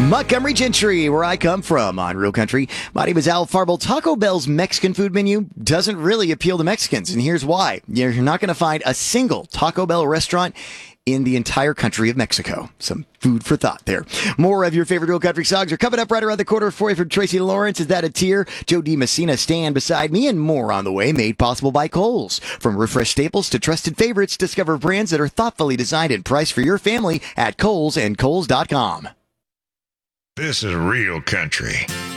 Montgomery Gentry, where I come from on Real Country. My name is Al Farble. Taco Bell's Mexican food menu doesn't really appeal to Mexicans, and here's why. You're not going to find a single Taco Bell restaurant in the entire country of Mexico. Some food for thought there. More of your favorite Real Country songs are coming up right around the corner for you from Tracy Lawrence. Is That a Tear? Joe DiMessina, Stand Beside Me, and more on the way, made possible by Kohl's. From refresh staples to trusted favorites, discover brands that are thoughtfully designed and priced for your family at Kohl's and Kohl's.com. This is Real Country.